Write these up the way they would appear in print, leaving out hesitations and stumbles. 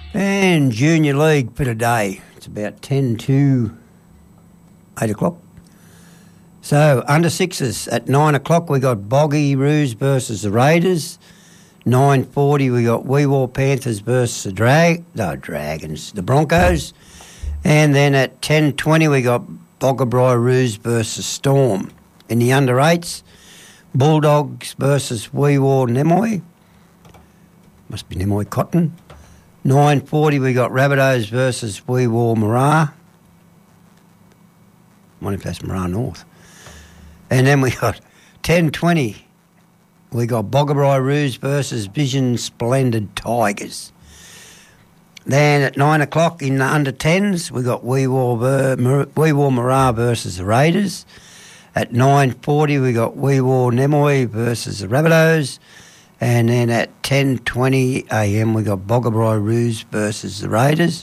And Junior League for today. It's about 10 to 8 o'clock. So, under sixes at 9 o'clock, we got Boggy Roos versus the Raiders. 9:40, we got Wee War Panthers versus the Dragons, the Broncos. And then at 10:20, we got Boggabri Roos versus Storm. In the under eights, Bulldogs versus Wee War Nemoy. Must be Nemoy Cotton. 9:40, we got Rabbitohs versus Wee War Marah. I wonder if that's Marah North. And then we got 10:20, we got Boggabri Roos versus Vision Splendid Tigers. Then at 9 o'clock in the under 10s, we got Wee War Marah versus the Raiders. At 9:40, we got Wee War Nemoy versus the Rabbitohs. And then at 10:20 a.m, we got Boggabri Roos versus the Raiders.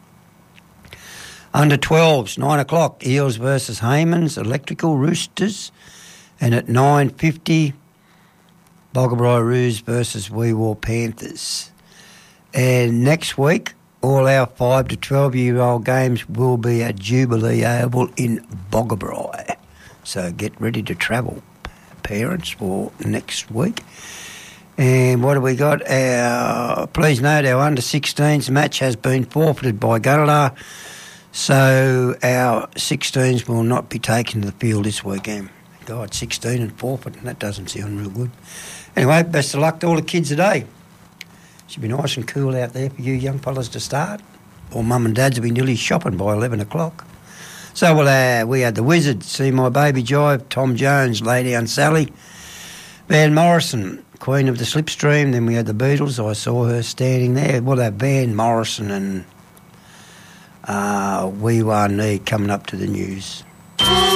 Under 12s, 9 o'clock, Eels versus Haymans, Electrical Roosters. And at 9:50, Boggabri Roos versus Wee War Panthers. And next week, all our 5 to 12-year-old games will be at Jubilee Oval in Boggabri. So get ready to travel, parents, for next week. And what have we got? Please note our under-16s match has been forfeited by Gunnedah, so our 16s will not be taken to the field this weekend. God, 16 and forfeit, that doesn't sound real good. Anyway, best of luck to all the kids today. Should be nice and cool out there for you young fellas to start. Or mum and dads will be nearly shopping by 11 o'clock. So we had the Wizards, See My Baby Jive, Tom Jones, Lay Down Sally, Van Morrison, Queen of the Slipstream. Then we had the Beatles. I saw her standing there. Well, that Van Morrison and Wee Waa Nee coming up to the news.